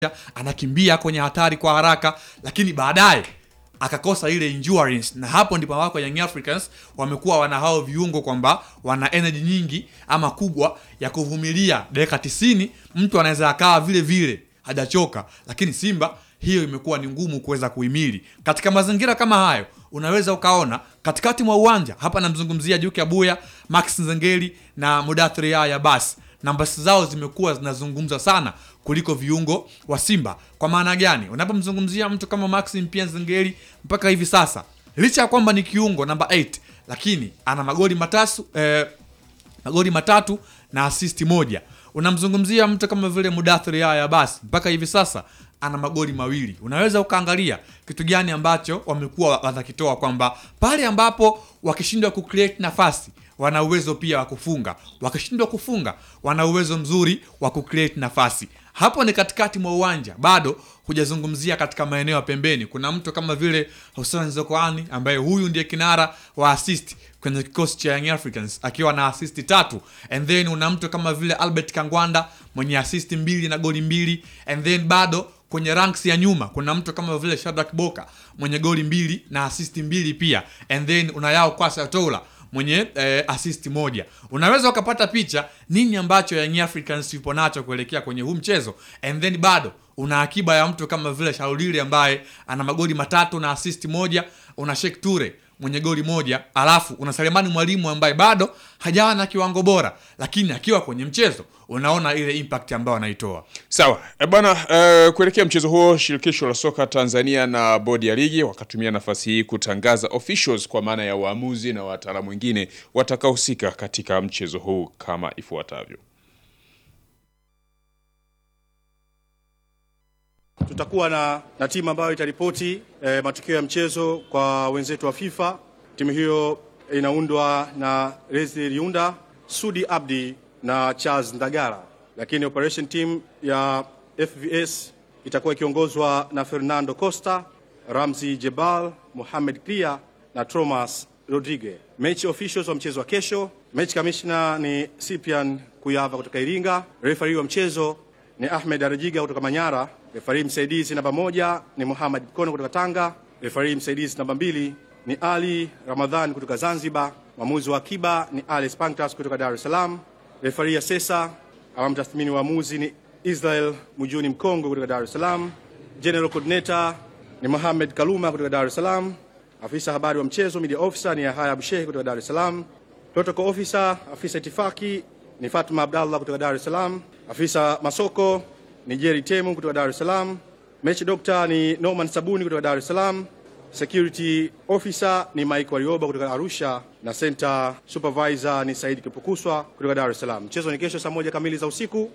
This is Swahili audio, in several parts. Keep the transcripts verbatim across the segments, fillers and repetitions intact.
anakimbia kwenye hatari kwa haraka, lakini baadaye akakosa ile endurance, na hapo ndipo wako Young Africans wamekuwa wana hao viungo kwamba wana energy nyingi ama kubwa ya kuvumilia dakika tisini, mtu anaweza akaa vile vile hajachoka, lakini Simba hiyo imekuwa ni ngumu kuweza kuhimili. Katika mazingira kama hayo unaweza ukaona katikati mwa uwanja, hapa namzungumzia Juke Abuya, Max Nzengeli na Mudathir Yahya, basi nambasi zao zimekuwa zinazungumza sana kuliko viungo wa Simba. Kwa maana gani? Unapomzungumzia mtu kama Max Mpia Nzengeli mpaka hivi sasa, licha ya kwamba ni kiungo namba nane, lakini ana magoli matatu eh, magoli matatu na assist moja. Unamzungumzia mtu kama vile Mudathir Yahya, basi mpaka hivi sasa ana magoli mawili. Unaweza ukaangalia kitu gani ambacho wamekuwa watakitoa, kwamba pale ambapo wakishindwa ku create nafasi wana uwezo pia wa kufunga, wakishindwa kufunga wana uwezo mzuri wa ku create nafasi. Hapo ni katikati mwa uwanja, bado hujazungumzia katika maeneo ya pembeni. Kuna mtu kama vile Hussein Zokoani ambaye huyu ndiye kinara wa assist kwenye kikosi cha Young Africans akiwa na assist tatu, and then una mtu kama vile Albert Kangwanda mwenye assist mbili na goli mbili, and then bado kwenye ranks ya nyuma kuna mtu kama vile Shadrack Boka mwenye goli mbili na assist mbili pia, and then una Yao Kwasa Tola mwenye eh, assist moja. Unaweza ukapata picha nini ambacho Young Africans yupo nacho kuelekea kwenye huu mchezo, and then bado una akiba ya mtu kama vile Shaulili ambaye ana magoli matatu na assist moja, una Sheikh Toure mwenye goli moja, alafu una Selemani Mwalimu ambaye bado hajawa na kiwango bora, lakini akiwa kwenye mchezo unaona ile impact ambayo anaitoa. Sawa. E bwana, uh, kuelekea mchezo huo, shirikisho la soka Tanzania na bodi ya ligi wakatumia nafasi hii kutangaza officials kwa maana ya waamuzi na wataalamu wengine watakaohusika katika mchezo huu kama ifuatavyo. Tutakuwa na, na timu ambayo itaripoti eh, matukio ya mchezo kwa wenzetu wa FIFA. Timu hiyo inaundwa na Rezi Riunda, Sudi Abdi na Charles Ndagara. Lakini operation team ya F V S itakuwa ikiongozwa na Fernando Costa, Ramzi Jebal, Mohamed Kria na Thomas Rodriguez. Match officials wa mchezo wa kesho, match commissioner ni Cyprian Kuyava kutoka Iringa, referee wa mchezo ni Ahmed Arajiga kutoka Manyara, referee msaidizi namba moja ni Muhammad Kono kutoka Tanga, referee msaidizi namba mbili ni Ali Ramadhan kutoka Zanzibar, mwamuzi wa akiba ni Alex Pancras kutoka Dar es Salaam, referee ya Sesa awamu tathmini waamuzi ni Israel Mujuni Mkongo kutoka Dar es Salaam, general coordinator ni Mohamed Kaluma kutoka Dar es Salaam, afisa habari wa mchezo media officer ni Yahya Abusheikh kutoka Dar es Salaam, protocol officer afisa itifaki ni Fatuma Abdallah kutoka Dar es Salaam, afisa masoko ni Jerry Temu kutoka Dar es Salaam, match doctor ni Norman Sabuni kutoka Dar es Salaam, security officer ni Mike Warioba kutoka Arusha, na center supervisor ni Said Kipukuswa kutoka Dar es Salaam. Mchezo ni kesho saa moja kamili za usiku.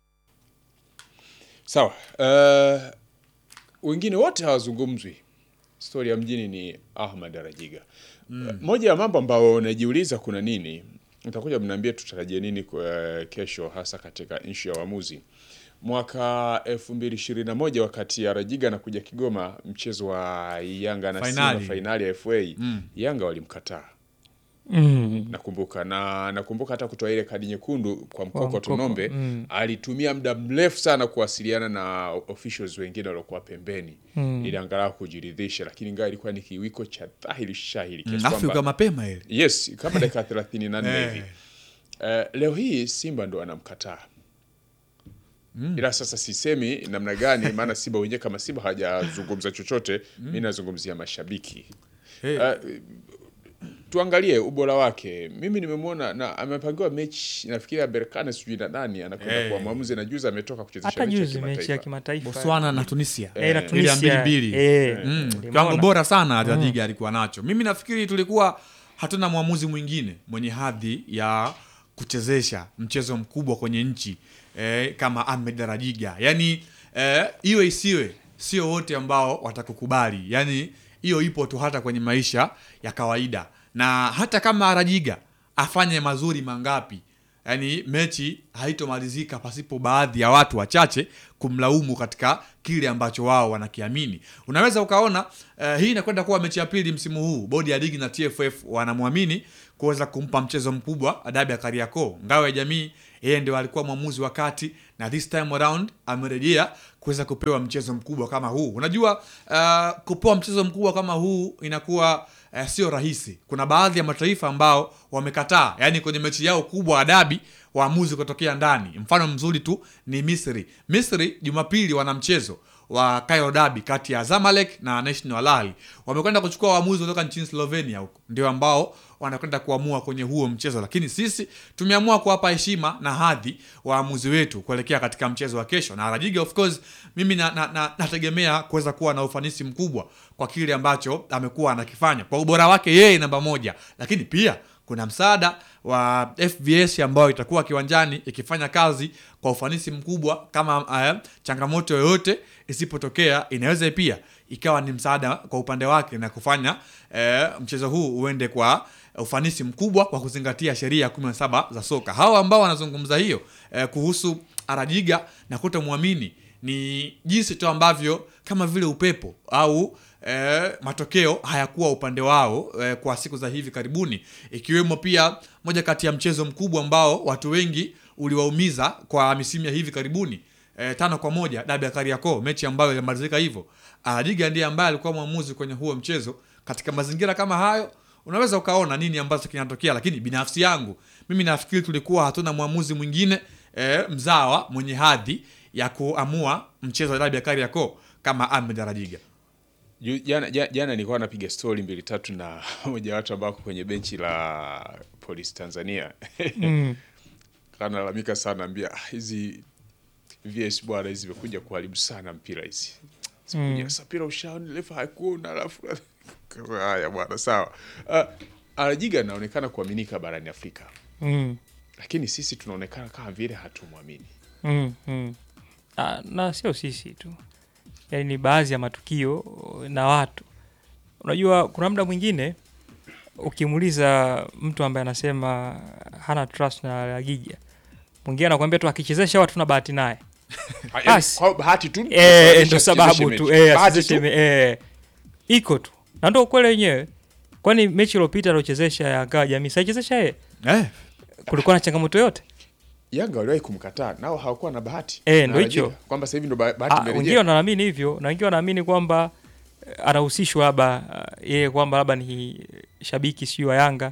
Sawa. Uh, wengine wote hawazungumzwi. Story ya mjini ni Ahmed Arajiga. Mm. Uh, moja ya mambo ambayo najiuliza kuna nini, nitakuja mniambie tutarajie nini kwa kesho hasa katika nchi ya waamuzi. Mwaka elfu mbili ishirini na moja wakati Arajiga anakuja Kigoma mchezo wa Yanga na Simba finali ya F A, mm. Yanga walimkataa. Mm. Nakumbuka na nakumbuka hata kutoa ile kadi nyekundu kwa Mkoko Tunombe, mm. alitumia muda mrefu sana kuwasiliana na officials wengine waliokuwa pembeni, mm. ili angalau kujiridhisha, lakini ingawa ilikuwa ni kiwiko cha dhahiri shahiri kiasi kwamba Afrika mapema ile. Yes, kama dakika thelathini na nne hivi. Uh, leo hii Simba ndo anamkataa. Mm. Ila sasa sisemi namna gani maana Simba wenyewe kama Simba hajazungumza chochote, mm. mimi nazungumzia mashabiki. Hey. Uh, tuangalie ubora wake. Mimi nimemwona na amepangiwa mechi nafikiri Berkane sijui na nani anakwenda hey. kwa mwamuzi, na juzi ametoka kuchezesha mechi ya kimataifa Botswana na Tunisia. Eh, na Tunisia mbili mbili. Kiwango bora sana Arajiga alikuwa nacho. Mimi nafikiri tulikuwa hatuna mwamuzi mwingine mwenye hadhi ya kuchezesha mchezo mkubwa kwenye nchi eh, kama Ahmed Arajiga. Yaani eh, iwe isiwe sio wote ambao watakukubali. Yaani hiyo ipo tu hata kwenye maisha ya kawaida. Na hata kama Arajiga afanye mazuri mangapi yani mechi haitomalizika pasipo baadhi ya watu wachache kumlaumu katika kile ambacho wao wanakiamini. Unaweza ukaona uh, hii inakwenda kuwa mechi ya pili msimu huu. Bodi ya ligi na T F F wanamwamini kuweza kumpa mchezo mkubwa dabi ya Kariakoo. Ngao ya Jamii yeye ndio alikuwa mwamuzi wakati, na this time around amerejea kuweza kupewa mchezo mkubwa kama huu. Unajua uh, kupewa mchezo mkubwa kama huu inakuwa uh, sio rahisi. Kuna baadhi ya mataifa ambao wamekataa, yani kwenye mechi yao kubwa dabi waamuzi kutokea ndani. Mfano mzuri tu ni Misri. Misri Jumapili wana mchezo wa Cairo Derby kati ya Zamalek na National Al Ahly. Wamekwenda kuchukua waamuzi kutoka nchini Slovenia huko. Ndio ambao wanakwenda kuamua kwenye huo mchezo, lakini sisi tumeamua kuwapa heshima na hadhi waamuzi wetu kuelekea katika mchezo wa kesho. Na Rajiga of course mimi na, na, na, nategemea kuweza kuwa na ufanisi mkubwa kwa kile ambacho amekuwa anakifanya. Kwa ubora wake yeye namba moja, lakini pia kuna msaada wa F V S ambayo itakuwa kiwanjani ikifanya kazi kwa ufanisi mkubwa. Kama uh, changamoto yoyote isipotokea, inaweza pia ikawa ni msaada kwa upande wake na kufanya uh, mchezo huu uende kwa ufanisi mkubwa kwa kuzingatia sheria kumi na saba za soka. Hao ambao wanazungumza hiyo uh, kuhusu Arajiga na kutomwamini ni jinsi tu ambavyo kama vile upepo au E, matokeo hayakuwa upande wao e, kwa siku za hivi karibuni, ikiwemo pia moja kati ya mchezo mkubwa ambao watu wengi uliwaumiza kwa misimu ya hivi karibuni, e, tano kwa moja dabi ya Kariakoo, mechi ambayo ilimalizika hivyo. Arajiga ndiye ambaye alikuwa mwamuzi kwenye huo mchezo. Katika mazingira kama hayo unaweza ukaona nini ambacho kinatokea, lakini binafsi yangu mimi nafikiri tulikuwa hatuna mwamuzi mwingine e, mzawa mwenye hadhi ya kuamua mchezo wa dabi ya Kariakoo kama Ahmed Arajiga. Jana jana nilikuwa napiga story mbili tatu na moja watu ambao kwenye benchi la Polisi Tanzania. Mm. Kana lalamika sana, ambia hizi V S bwana hizi zimekuja kuharibu sana mpira hizi. Sikuja mm. sapira ushaoni refa hakuona, alafu haya bwana sawa. Uh, Arajiga anaonekana kuaminika barani Afrika. Mm. Lakini sisi tunaonekana kama vile hatumwamini. Mm. mm. Na, na sio sisi tu. Yaani ni baadhi ya matukio na watu. Unajua kuna muda mwingine ukimuuliza mtu ambaye anasema hana trust na Arajiga, mwingine anakuambia tu akichezesha watu tuna bahati naye. Kwa bahati tu eh, ndio sababu tu eh asiseme eh iko tu. Na ndio kweli wenyewe. Kwani mechi iliyopita aliochezesha ya Ngao ya Jamii saichezesha yeye? Eh. Kulikuwa na changamoto yote? Yanga waliwahi kumkataa, nao hawakuwa na bahati. Eh, ndio hicho. Kwamba sasa hivi ndio bahati imerejea. Wengine wanaamini hivyo, na wengine wanaamini kwamba anahusishwa labda yeye kwamba labda ni shabiki sio wa Yanga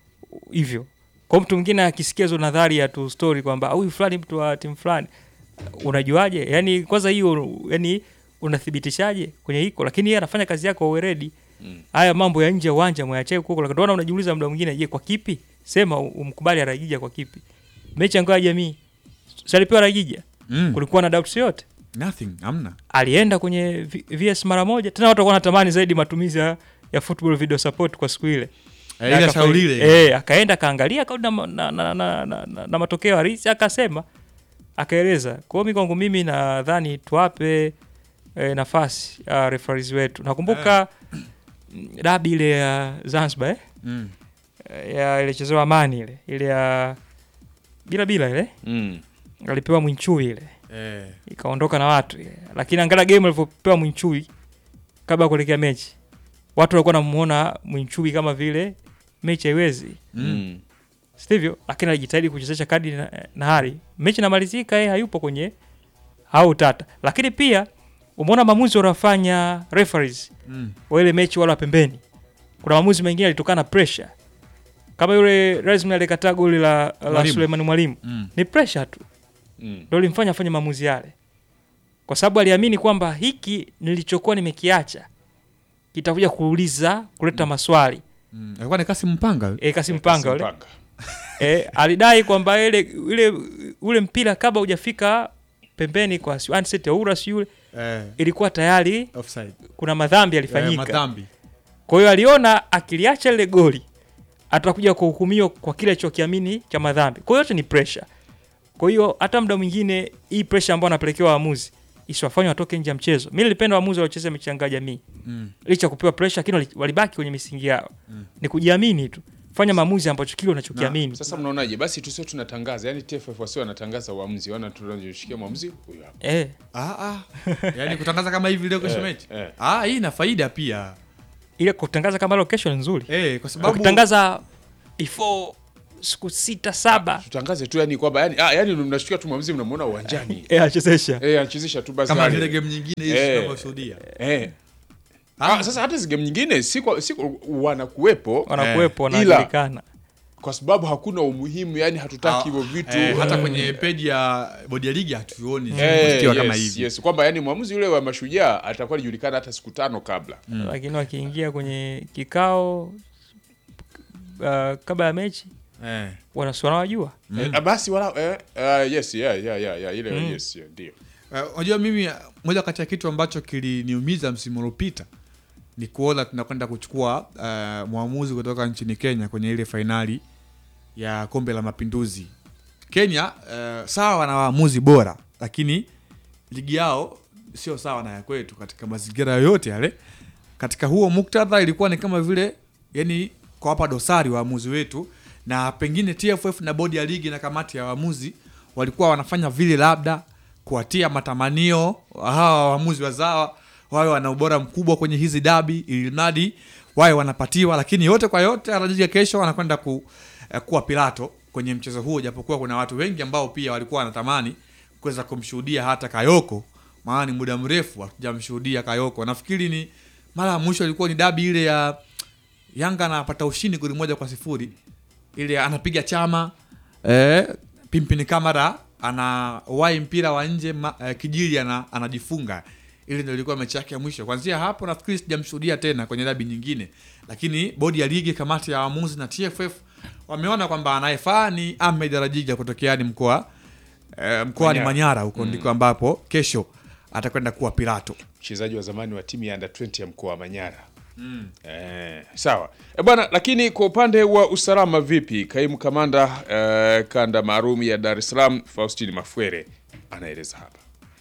hivyo. Kwa mtu mwingine akisikia hizo nadhari ya tu story kwamba huyu fulani mtu wa timu fulani, unajuaje? Yaani kwanza hiyo, yani unathibitishaje kwenye hiko? Lakini yeye anafanya kazi yake kwa uweredi. Mm. Haya mambo ya nje uwanja mwayache huko, lakini unaona unajiuliza muda mwingine, je, kwa kipi? Sema umkubali Arajiga kwa kipi? Mechi ya Ngao ya Jamii salipewa Arajiga. Mm. Kulikuwa na doubt yote? Nothing, hamna. Alienda kwenye V S mara moja. Tena watu walikuwa wanatamani zaidi matumizi ya, ya football video support kwa siku ile. Eh, ile shauri ile. Eh, akaenda kaangalia akaona na na, na, na, na, na, na matokeo halisi akasema, akaeleza. Kwa hiyo kwangu mimi nadhani tuwape eh, nafasi ya uh, referees wetu. Nakumbuka eh. dabi ile ya Zanzibar eh? Mm. Ya ile chezo Amani ile. Ile ya bila bila ile. Mm. Alipewa Mwinchui ile. Eh. Ikaondoka na watu ile. Lakini angalia game alipopewa Mwinchui kabla kuelekea mechi, watu walikuwa wanamuona Mwinchui kama vile mechi haiwezi. Mm. Sivyo? Lakini alijitahidi kuchezesha kadi na, na hali. Mechi inamalizika yeye hayupo kwenye au tata. Lakini pia umeona maamuzi wanafanya referees. Mm. Wale mechi wala pembeni. Kuna maamuzi mengine yalitokana na pressure. Kama yule Razmi alikataa goli la, la Suleiman Mwalimu. Mm. Ni pressure tu. Mm. Ndio limfanya afanye maamuzi yale. Kwa sababu aliamini kwamba hiki nilichokuwa nimekiacha kitakuja kuuliza, kuleta maswali. Mm. Alikuwa ni Kasim Mpanga. Eh, Kasim Mpanga yule. Eh, alidai kwamba ile ile ule mpira kabla hujafika pembeni kwa Ansete Aura yule, eh, ilikuwa tayari offside. Kuna madhambi yalifanyika. Eh, madhambi. Kwa hiyo aliona akiliacha ile goli atakuja kuhukumiwa kwa kile alichokiamini cha madhambi. Kwa hiyo yote ni pressure. Kwa hiyo hata muda mwingine hii pressure ambayo anapelekewa waamuzi isiwafanye watoke nje ya mchezo. Mimi nilipenda waamuzi waliocheza mechi ya Ngao ya Jamii. Mm. Licha kupewa pressure lakini walibaki kwenye misingi yao. Mm. Ni kujiamini tu. fanya maamuzi ambacho kile unachokiamini. Sasa mnaonaje? Basi tusio tunatangaza, yani T F F wasio wanatangaza uamuzi, wana tunajishikia maamuzi huyo hapa. Eh. Ah ah. Yaani kutangaza kama hivi leo kesho mechi. eh. Ah, hii ina faida pia. Ile kutangaza kama location nzuri. Eh, kwa sababu kutangaza before siku sita saba. Tutangaze tu yani kwamba yani ah yani mnashikia tu maamuzi mnamuona uwanjani. Eh, achezesha. Eh, anachezesha tu basi. Kama ile game nyingine hizi Eh. tunashuhudia. Eh. Ah, sasa hata zile game nyingine si kwa si wanakuwepo, Wanakuwepo, eh, wanajulikana. Kwa sababu hakuna umuhimu, yani hatutaki hivyo vitu. Eh, hata kwenye page ya bodi ya ligi hatuoni Eh, zikiwa yes, kama hivi. Yes, kwamba yani mwamuzi yule wa Mashujaa atakuwa anajulikana hata siku tano kabla. Mm. Lakini wakiingia kwenye kikao uh, kabla ya mechi Eh. wanaswana wajua. Mm. Eh, basi wala eh, uh, yes yeah yeah yeah, yeah ile mm. yes yeah, ndio. Unajua uh, mimi moja kati ya kitu ambacho kiliniumiza msimu uliopita ni kuona tunakwenda kuchukua uh, mwamuzi kutoka nchini Kenya kwenye ile finali ya Kombe la Mapinduzi. Kenya uh, sawa na waamuzi bora, lakini ligi yao sio sawa na ya kwetu katika mazingira yoyote yale. Katika huo muktadha ilikuwa ni kama vile yani kwa hapa dosari waamuzi wetu, na pengine T F F na bodi ya ligi na kamati ya waamuzi walikuwa wanafanya vile labda kuatia matamanio hawa waamuzi wazawa wawe wana ubora mkubwa kwenye hizi dabi ili mradi wawe wanapatiwa, lakini yote kwa yote anajija kesho wanakwenda ku, eh, kuwa Pilato kwenye mchezo huo, japokuwa kuna watu wengi ambao pia walikuwa wanatamani kuweza kumshuhudia hata Kayoko, maana ni muda mrefu hatujamshuhudia Kayoko. Nafikiri ni mara ya mwisho ilikuwa ni dabi ile ya Yanga anapata ushindi goli moja kwa sifuri, ile anapiga Chama eh, Pimpini Kamara ana wai mpira wa nje ma, eh, Kijili ana, anajifunga. Ile ndio ilikuwa mechi yake ya mwisho. Kuanzia hapo nafikiri sijamshuhudia tena kwenye dabi nyingine. Lakini bodi ya ligi, kamati ya waamuzi na T F F wameona kwamba anayefaa ni Ahmed Rajiga kutokea ni mkoa eh, mkoa ni Manyara huko mm. ndiko ambapo kesho atakwenda kuwa Pilato, mchezaji wa zamani wa timu ya under twenty ya mkoa wa Manyara. Mm. Eh, sawa. E bwana, lakini kwa upande wa usalama vipi? Kaimu kamanda eh, kanda maalum ya Dar es Salaam Faustini Mafwere anaeleza hapa.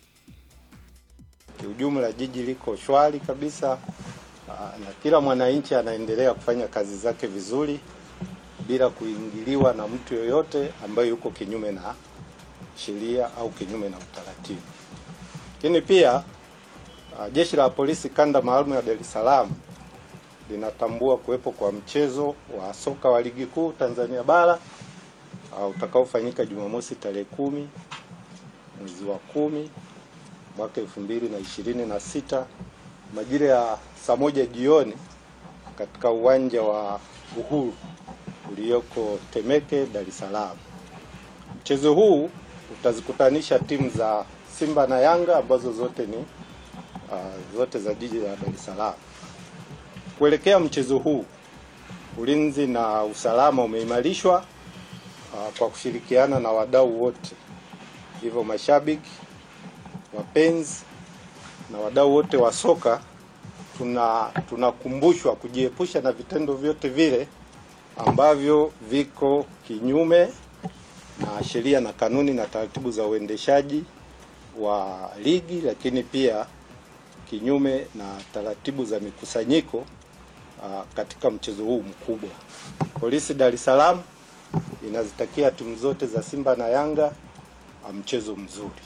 Kiujumla jiji liko shwari kabisa, na kila mwananchi anaendelea kufanya kazi zake vizuri bila kuingiliwa na mtu yoyote ambaye yuko kinyume na sheria au kinyume na utaratibu. Lakini pia uh, jeshi la polisi kanda maalum ya Dar es Salaam linatambua kuwepo kwa mchezo wa soka wa ligi kuu Tanzania bara uh, utakaofanyika Jumamosi tarehe kumi mwezi wa kumi mwaka elfu mbili na ishirini na sita majira ya saa moja jioni katika uwanja wa Uhuru ulioko Temeke, Dar es Salaam. Mchezo huu utazikutanisha timu za Simba na Yanga ambazo zote ni uh, zote za jiji la Dar es Salaam. Kuelekea mchezo huu, ulinzi na usalama umeimarishwa uh, kwa kushirikiana na wadau wote. Hivyo mashabiki, wapenzi na wadau wote wa soka tuna tunakumbushwa kujiepusha na vitendo vyote vile ambavyo viko kinyume na sheria na kanuni na taratibu za uendeshaji wa ligi, lakini pia kinyume na taratibu za mikusanyiko uh, katika mchezo huu mkubwa. Polisi Dar es Salaam inazitakia timu zote za Simba na Yanga uh, mchezo mzuri.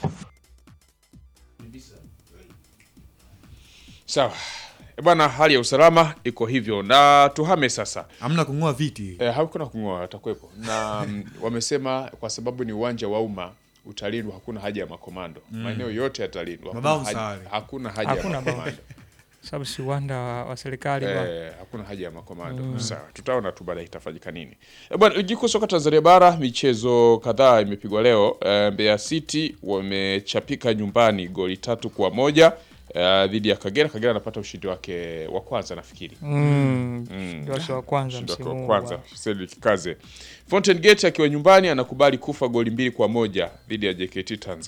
Sawa. E bwana, hali ya usalama iko hivyo, na tuhame sasa. Hamna kungoa viti. Eh, hakuna kungoa, atakuepo. Na um, wamesema kwa sababu ni uwanja wa umma utalindwa, hakuna haja ya makomando. Mm. Maeneo yote yatalindwa. Hakuna haja, hakuna haja hakuna ya makomando. Sababu si uwanja wa, wa serikali bwana. Eh, hakuna haja ya makomando. Mm. Sawa, tutaona tu baadaye itafanyika nini. E bwana, ligi kuu soka Tanzania bara michezo kadhaa imepigwa leo. E, Mbeya City wamechapika nyumbani goli tatu kwa moja. Uh, dhidi ya Kagera. Kagera anapata ushindi wake wa kwanza nafikiri. Mm. mm. Ndio wa kwanza msimu wa kwanza. Sasa kikaze. Fountain Gate akiwa nyumbani anakubali kufa goli mbili kwa moja dhidi ya J K T Tanzania.